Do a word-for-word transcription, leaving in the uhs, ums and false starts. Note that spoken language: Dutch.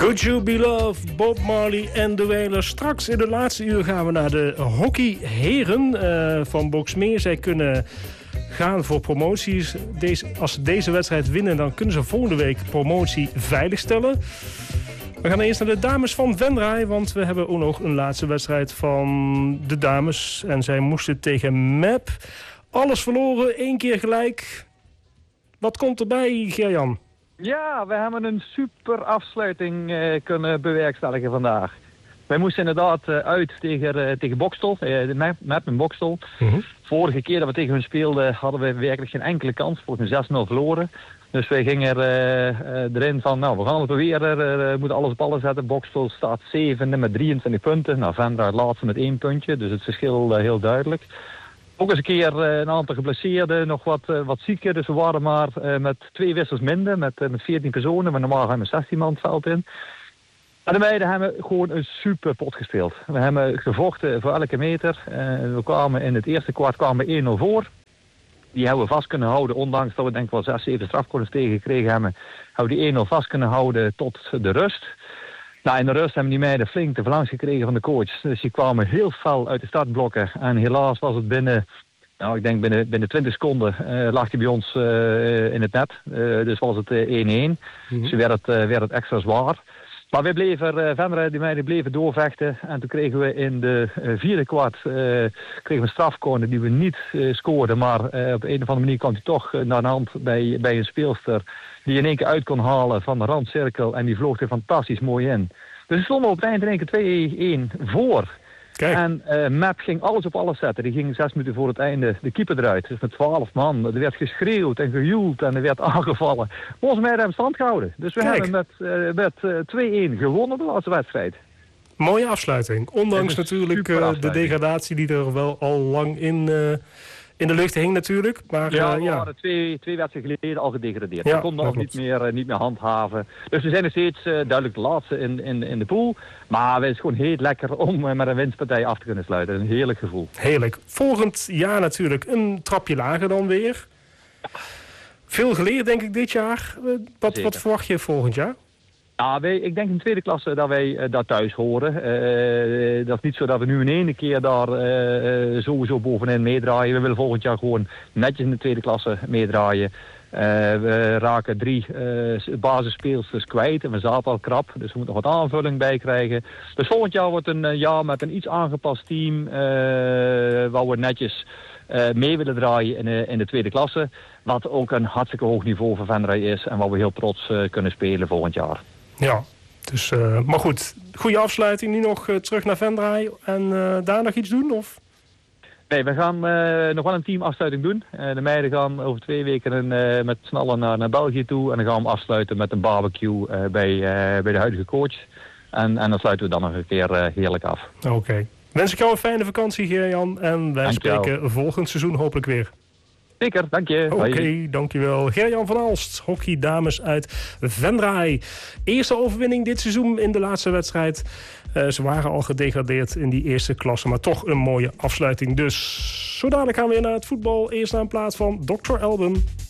Could You Be Loved, Bob Marley en de Wailers. Straks in de laatste uur gaan we naar de hockeyheren uh, van Boxmeer. Zij kunnen gaan voor promoties. Deze, als ze deze wedstrijd winnen, dan kunnen ze volgende week promotie veiligstellen. We gaan eerst naar de dames van Venray, want we hebben ook nog een laatste wedstrijd van de dames. En zij moesten tegen M E P. Alles verloren, één keer gelijk. Wat komt erbij, Gerjan? Ja, we hebben een super afsluiting uh, kunnen bewerkstelligen vandaag. Wij moesten inderdaad uh, uit tegen, uh, tegen Bokstel, uh, de M E P in Bokstel. Uh-huh. Vorige keer dat we tegen hun speelden hadden we werkelijk geen enkele kans. Voor een zes nul verloren. Dus wij gingen er, uh, erin van, nou, we gaan het proberen. We uh, moeten alles op alles zetten. Bokstel staat zevende met drieëntwintig punten. Nou, Venray het laatste met één puntje. Dus het verschil uh, heel duidelijk. Ook eens een keer uh, een aantal geblesseerden, nog wat, uh, wat zieken. Dus we waren maar uh, met twee wissels minder, met, uh, met veertien personen. Maar normaal gaan we zestien man het veld in. En de meiden hebben gewoon een super pot gespeeld. We hebben gevochten voor elke meter. Uh, we kwamen in het eerste kwart kwamen één nul voor. Die hebben we vast kunnen houden, ondanks dat we denk ik wel zes, zeven strafcorners tegengekregen hebben. Hebben we die één nul vast kunnen houden tot de rust. Nou, in de rust hebben die meiden flink de verlangs gekregen van de coach. Dus die kwamen heel fel uit de startblokken. En helaas was het binnen, nou ik denk binnen, binnen twintig seconden, uh, lag hij bij ons uh, in het net. Uh, dus was het één één. Uh, mm-hmm. Dus werd het, uh, werd het extra zwaar. Maar wij bleven, uh, Venray, die meiden bleven doorvechten. En toen kregen we in de uh, vierde kwart uh, kregen we een strafcorner die we niet uh, scoorden. Maar uh, op een of andere manier kwam hij toch uh, naar de hand bij, bij een speelster. Die in één keer uit kon halen van de randcirkel. En die vloog er fantastisch mooi in. Dus we stonden op het eind in één keer twee één voor. Kijk. En uh, M E P ging alles op alles zetten. Die ging zes minuten voor het einde de keeper eruit. Dus met twaalf man. Er werd geschreeuwd en gejoeld en er werd aangevallen. Onze meiden hebben stand gehouden. Dus we Kijk. hebben met, uh, met uh, twee één gewonnen de laatste wedstrijd. Mooie afsluiting. Ondanks natuurlijk uh, de degradatie die er wel al lang in... Uh... in de lucht hing natuurlijk. Maar, ja, uh, we ja. waren twee, twee wedstrijden geleden al gedegradeerd. Ja, we konden nog niet meer, uh, niet meer handhaven. Dus we zijn nog steeds uh, duidelijk de laatste in, in, in de pool. Maar het is gewoon heel lekker om uh, met een winstpartij af te kunnen sluiten. Een heerlijk gevoel. Heerlijk. Volgend jaar natuurlijk een trapje lager dan weer. Ja. Veel geleerd denk ik dit jaar. Uh, wat, wat verwacht je volgend jaar? Ja, wij, ik denk in de tweede klasse dat wij uh, daar thuis horen. Uh, dat is niet zo dat we nu in één keer daar uh, sowieso bovenin meedraaien. We willen volgend jaar gewoon netjes in de tweede klasse meedraaien. Uh, we raken drie uh, basisspeelsters kwijt en we zaten al krap. Dus we moeten nog wat aanvulling bij krijgen. Dus volgend jaar wordt een uh, jaar met een iets aangepast team. Uh, waar we netjes uh, mee willen draaien in, uh, in de tweede klasse. Wat ook een hartstikke hoog niveau voor Venray is. En waar we heel trots uh, kunnen spelen volgend jaar. Ja, dus, uh, maar goed. Goede afsluiting. Nu nog uh, terug naar Venray. En uh, daar nog iets doen? Of? Nee, we gaan uh, nog wel een teamafsluiting doen. Uh, de meiden gaan over twee weken een, uh, met z'n allen naar, naar België toe. En dan gaan we afsluiten met een barbecue uh, bij, uh, bij de huidige coach. En, en dan sluiten we dan nog een keer uh, heerlijk af. Oké. Okay. Wens ik jou een fijne vakantie, Gerjan. En wij Dankjewel. spreken volgend seizoen hopelijk weer. Zeker, dank je. Oké, okay, dankjewel. Gerjan van Alst, hockeydames uit Venray. Eerste overwinning dit seizoen in de laatste wedstrijd. Uh, ze waren al gedegradeerd in die eerste klasse, maar toch een mooie afsluiting. Dus zo dadelijk gaan we weer naar het voetbal. Eerst naar een plaat van dokter Alban.